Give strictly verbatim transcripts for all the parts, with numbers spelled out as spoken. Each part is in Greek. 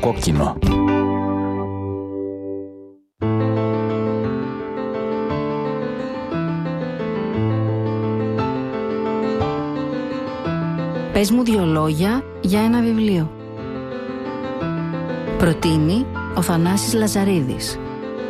κόκκινο. Πες μου δύο λόγια για ένα βιβλίο. Προτείνει ο Θανάσης Λαζαρίδης.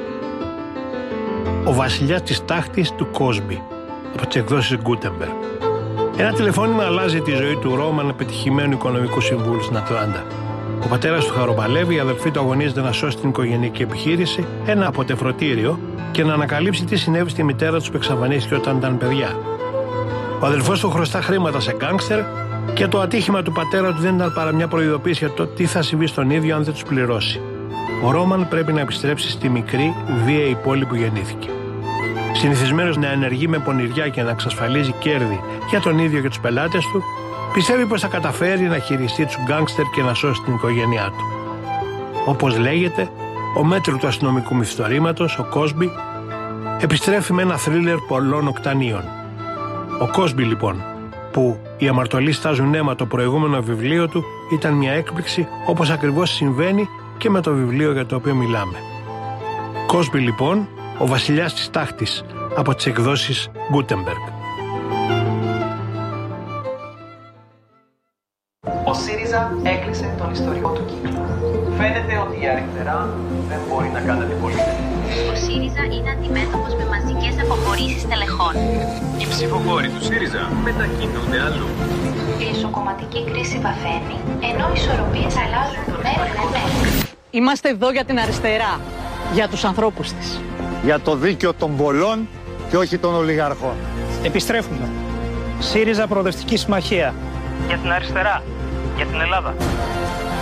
Ο βασιλιάς της τάχτης του Κόσμι, από τις εκδόσεις Γκούτεμπεργκ. Ένα τηλεφώνημα αλλάζει τη ζωή του Ρόμαν, πετυχημένου οικονομικού συμβούλου στην Ατλάντα. Ο πατέρας του χαροπαλεύει, η αδελφή του αγωνίζεται να σώσει την οικογενειακή επιχείρηση, ένα αποτεφρωτήριο, και να ανακαλύψει τι συνέβη στη μητέρα του που εξαφανίστηκε όταν ήταν παιδιά. Ο αδελφός του χρωστά χρήματα σε γκάνγκστερ και το ατύχημα του πατέρα του δεν ήταν παρά μια προειδοποίηση για το τι θα συμβεί στον ίδιο αν δεν τους πληρώσει. Ο Ρόμαν πρέπει να επιστρέψει στη μικρή, βίαιη πόλη που γεννήθηκε. Συνηθισμένος να ενεργεί με πονηριά και να εξασφαλίζει κέρδη για τον ίδιο και τους πελάτες του, πιστεύει πως θα καταφέρει να χειριστεί τους γκάνγκστερ και να σώσει την οικογένειά του. Όπως λέγεται, ο μέτρου του αστυνομικού μυθιστορήματος, ο Κόσμι, επιστρέφει με ένα θρίλερ πολλών οκτανίων. Ο Κόσμι, λοιπόν, που οι αμαρτωλοί στάζουν αίμα το προηγούμενο βιβλίο του, ήταν μια έκπληξη, όπως ακριβώς συμβαίνει και με το βιβλίο για το οποίο μιλάμε. Κόσμι, λοιπόν, ο βασιλιάς της τάχτης, από τις εκδόσεις Γκούτεμπεργκ. Ο ΣΥΡΙΖΑ έκλεισε τον ιστορικό του κύκλο. Φαίνεται ότι η αριστερά δεν μπορεί να κάνει αντιπολίτευση. Ο ΣΥΡΙΖΑ είναι αντιμέτωπος με μαζικές αποχωρήσεις τελεχών. Οι ψηφοφόροι του ΣΥΡΙΖΑ μετακινούνται αλλού. Η εσωκομματική κρίση βαθαίνει, ενώ οι ισορροπίες αλλάζουν μέρα με μέρα. Είμαστε εδώ για την αριστερά, για τους ανθρώπους της. Για το δίκαιο των πολλών και όχι των ολιγαρχών. Επιστρέφουμε. ΣΥΡΙΖΑ Προοδευτική Συμμαχία. Για την αριστερά, για την Ελλάδα.